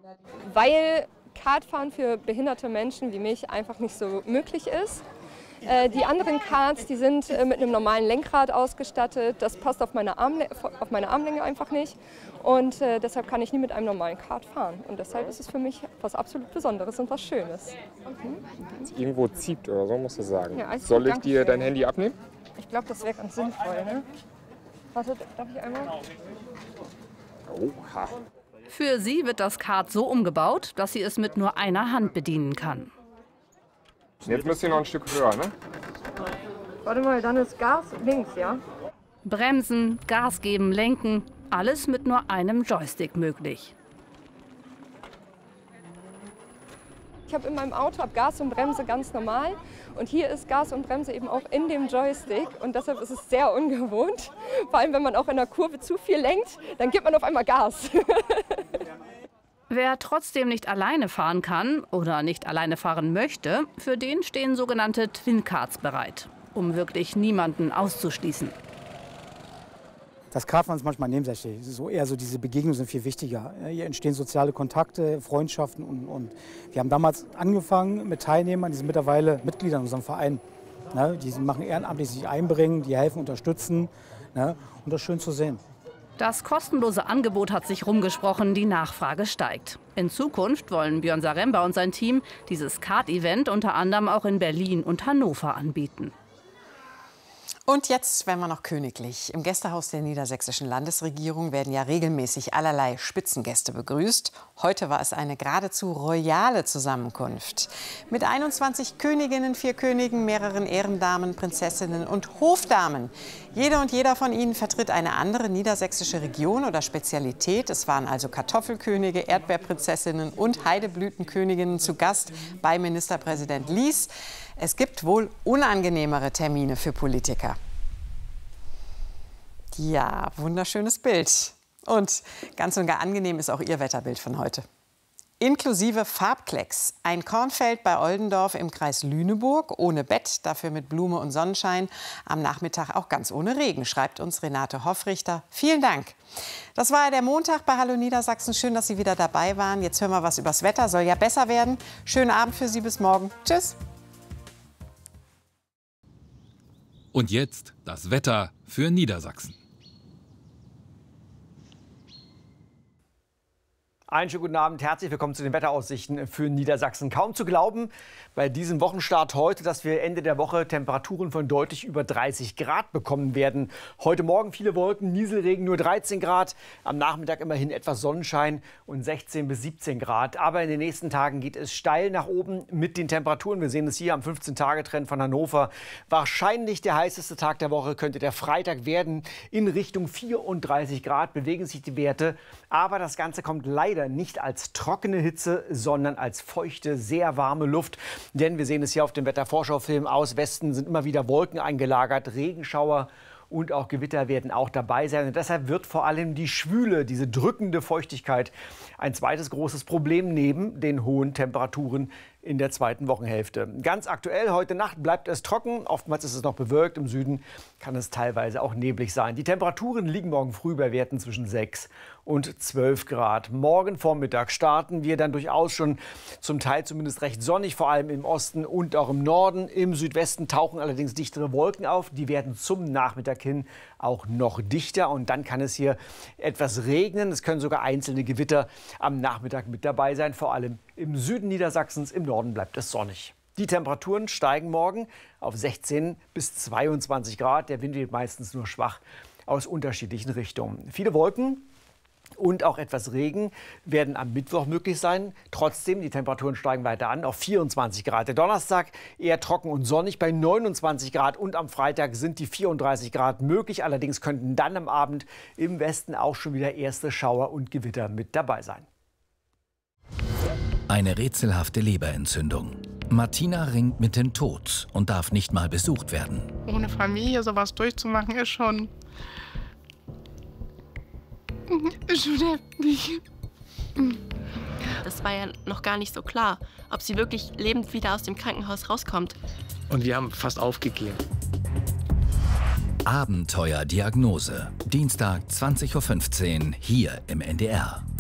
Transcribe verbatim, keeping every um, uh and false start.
Weil Kartfahren für behinderte Menschen wie mich einfach nicht so möglich ist. Äh, die anderen Karts, die sind äh, mit einem normalen Lenkrad ausgestattet. Das passt auf meine, Armle auf meine Armlänge einfach nicht. Und äh, deshalb kann ich nie mit einem normalen Kart fahren. Und deshalb ist es für mich was absolut Besonderes und was Schönes. Mhm. Wenn es irgendwo zieht oder so, musst du sagen. Ja, also soll ich dir dein Handy abnehmen? Ich glaube, das wäre ganz sinnvoll. Ne? Warte, darf ich einmal? Oha. Für sie wird das Kart so umgebaut, dass sie es mit nur einer Hand bedienen kann. Jetzt müsst ihr noch ein Stück höher, ne? Warte mal, dann ist Gas links, ja? Bremsen, Gas geben, lenken, alles mit nur einem Joystick möglich. Ich habe in meinem Auto hab Gas und Bremse ganz normal und hier ist Gas und Bremse eben auch in dem Joystick und deshalb ist es sehr ungewohnt. Vor allem, wenn man auch in der Kurve zu viel lenkt, dann gibt man auf einmal Gas. Wer trotzdem nicht alleine fahren kann oder nicht alleine fahren möchte, für den stehen sogenannte Twin-Karts bereit, um wirklich niemanden auszuschließen. Das Kartfahren ist manchmal nebensächlich. So eher so diese Begegnungen sind viel wichtiger. Hier entstehen soziale Kontakte, Freundschaften und, und wir haben damals angefangen mit Teilnehmern, die sind mittlerweile Mitglieder in unserem Verein. Ne? Die machen ehrenamtlich, sich einbringen, die helfen, unterstützen. Ne? Und das ist schön zu sehen. Das kostenlose Angebot hat sich rumgesprochen, die Nachfrage steigt. In Zukunft wollen Björn Saremba und sein Team dieses Kart-Event unter anderem auch in Berlin und Hannover anbieten. Und jetzt werden wir noch königlich. Im Gästehaus der niedersächsischen Landesregierung werden ja regelmäßig allerlei Spitzengäste begrüßt. Heute war es eine geradezu royale Zusammenkunft. Mit einundzwanzig Königinnen, vier Königen, mehreren Ehrendamen, Prinzessinnen und Hofdamen. Jede und jeder von ihnen vertritt eine andere niedersächsische Region oder Spezialität. Es waren also Kartoffelkönige, Erdbeerprinzessinnen und Heideblütenköniginnen zu Gast bei Ministerpräsident Lies. Es gibt wohl unangenehmere Termine für Politiker. Ja, wunderschönes Bild. Und ganz und gar angenehm ist auch Ihr Wetterbild von heute. Inklusive Farbklecks. Ein Kornfeld bei Oldendorf im Kreis Lüneburg. Ohne Bett, dafür mit Blume und Sonnenschein. Am Nachmittag auch ganz ohne Regen, schreibt uns Renate Hoffrichter. Vielen Dank. Das war der Montag bei Hallo Niedersachsen. Schön, dass Sie wieder dabei waren. Jetzt hören wir was übers Wetter. Soll ja besser werden. Schönen Abend für Sie. Bis morgen. Tschüss. Und jetzt das Wetter für Niedersachsen. Einen schönen guten Abend, herzlich willkommen zu den Wetteraussichten für Niedersachsen. Kaum zu glauben bei diesem Wochenstart heute, dass wir Ende der Woche Temperaturen von deutlich über dreißig Grad bekommen werden. Heute Morgen viele Wolken, Nieselregen, nur dreizehn Grad. Am Nachmittag immerhin etwas Sonnenschein und sechzehn bis siebzehn Grad. Aber in den nächsten Tagen geht es steil nach oben mit den Temperaturen. Wir sehen es hier am fünfzehn-Tage-Trend von Hannover. Wahrscheinlich der heißeste Tag der Woche könnte der Freitag werden. In Richtung vierunddreißig Grad bewegen sich die Werte. Aber das Ganze kommt leider nicht als trockene Hitze, sondern als feuchte, sehr warme Luft. Denn wir sehen es hier auf dem Wettervorschaufilm aus Westen sind immer wieder Wolken eingelagert, Regenschauer und auch Gewitter werden auch dabei sein. Und deshalb wird vor allem die Schwüle, diese drückende Feuchtigkeit, ein zweites großes Problem neben den hohen Temperaturen in der zweiten Wochenhälfte. Ganz aktuell, heute Nacht bleibt es trocken. Oftmals ist es noch bewölkt. Im Süden kann es teilweise auch neblig sein. Die Temperaturen liegen morgen früh bei Werten zwischen sechs und zwölf Grad. Morgen Vormittag starten wir dann durchaus schon zum Teil zumindest recht sonnig, vor allem im Osten und auch im Norden. Im Südwesten tauchen allerdings dichtere Wolken auf. Die werden zum Nachmittag hin auch noch dichter. Und dann kann es hier etwas regnen. Es können sogar einzelne Gewitter am Nachmittag mit dabei sein, vor allem im Süden Niedersachsens. Im Norden bleibt es sonnig. Die Temperaturen steigen morgen auf sechzehn bis zweiundzwanzig Grad. Der Wind weht meistens nur schwach aus unterschiedlichen Richtungen. Viele Wolken und auch etwas Regen werden am Mittwoch möglich sein. Trotzdem, die Temperaturen steigen weiter an auf vierundzwanzig Grad. Der Donnerstag eher trocken und sonnig bei neunundzwanzig Grad. Und am Freitag sind die vierunddreißig Grad möglich. Allerdings könnten dann am Abend im Westen auch schon wieder erste Schauer und Gewitter mit dabei sein. Eine rätselhafte Leberentzündung. Martina ringt mit dem Tod und darf nicht mal besucht werden. Ohne Familie sowas durchzumachen, ist schon, ist schon heftig. Das war ja noch gar nicht so klar, ob sie wirklich lebend wieder aus dem Krankenhaus rauskommt. Und wir haben fast aufgegeben. Abenteuerdiagnose. Dienstag zwanzig Uhr fünfzehn hier im N D R.